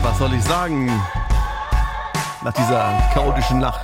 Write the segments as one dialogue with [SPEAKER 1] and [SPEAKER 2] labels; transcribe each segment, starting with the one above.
[SPEAKER 1] was soll ich sagen? Nach dieser chaotischen Nacht.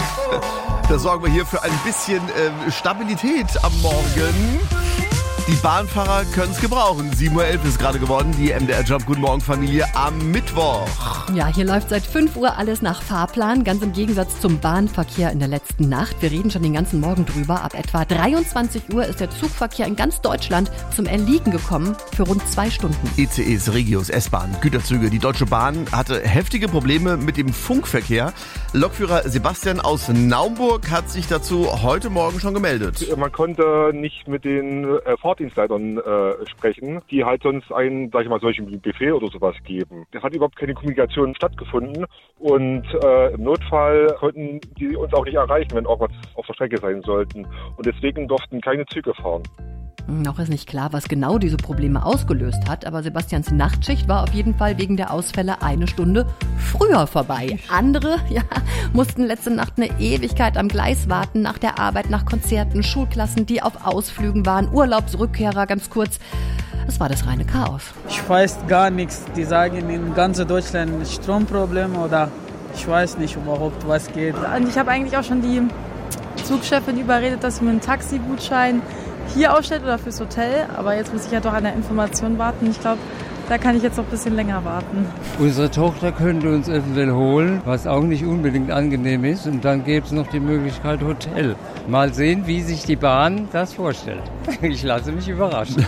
[SPEAKER 1] Da sorgen wir hier für ein bisschen Stabilität am Morgen. Die Bahnfahrer können es gebrauchen. 7:11 Uhr ist gerade geworden. Die MDR Jump Guten Morgen Familie am Mittwoch.
[SPEAKER 2] Ja, hier läuft seit 5 Uhr alles nach Fahrplan. Ganz im Gegensatz zum Bahnverkehr in der letzten Nacht. Wir reden schon den ganzen Morgen drüber. Ab etwa 23 Uhr ist der Zugverkehr in ganz Deutschland zum Erliegen gekommen für rund 2 Stunden.
[SPEAKER 1] ECEs, Regios, S-Bahn, Güterzüge. Die Deutsche Bahn hatte heftige Probleme mit dem Funkverkehr. Lokführer Sebastian aus Naumburg hat sich dazu heute Morgen schon gemeldet.
[SPEAKER 3] Man konnte nicht mit den Fahrdienstleitern sprechen, die halt sonst einen, sag ich mal, solchen Befehl oder sowas geben. Da hat überhaupt keine Kommunikation stattgefunden und im Notfall konnten die uns auch nicht erreichen, wenn irgendwas auf der Strecke sein sollten. Und deswegen durften keine Züge fahren.
[SPEAKER 2] Noch ist nicht klar, was genau diese Probleme ausgelöst hat, aber Sebastians Nachtschicht war auf jeden Fall wegen der Ausfälle 1 Stunde früher vorbei. Andere, mussten letzte Nacht eine Ewigkeit am Gleis warten, nach der Arbeit, nach Konzerten, Schulklassen, die auf Ausflügen waren, Urlaubsrückkehrer, ganz kurz. Es war das reine Chaos.
[SPEAKER 4] Ich weiß gar nichts. Die sagen in ganz Deutschland Stromproblem oder ich weiß nicht überhaupt, was geht.
[SPEAKER 5] Und ich habe eigentlich auch schon die Zugchefin überredet, dass sie mir einen Taxigutschein hier ausstellt oder fürs Hotel, aber jetzt muss ich ja doch an der Information warten. Ich glaube, da kann ich jetzt noch ein bisschen länger warten.
[SPEAKER 6] Unsere Tochter könnte uns eventuell holen, was auch nicht unbedingt angenehm ist. Und dann gäbe es noch die Möglichkeit Hotel. Mal sehen, wie sich die Bahn das vorstellt. Ich lasse mich überraschen.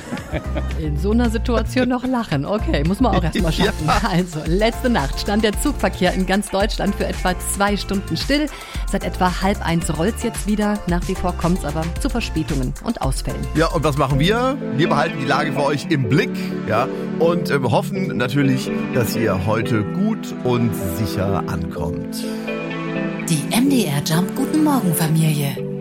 [SPEAKER 2] In so einer Situation noch lachen. Okay, muss man auch erst mal schaffen. Ja. Also, letzte Nacht stand der Zugverkehr in ganz Deutschland für etwa 2 Stunden still. Seit etwa 12:30 rollt es jetzt wieder. Nach wie vor kommt es aber zu Verspätungen und Ausfällen.
[SPEAKER 1] Ja, und was machen wir? Wir behalten die Lage für euch im Blick, ja, und hoffen natürlich, dass ihr heute gut und sicher ankommt.
[SPEAKER 7] Die MDR Jump Guten Morgen Familie.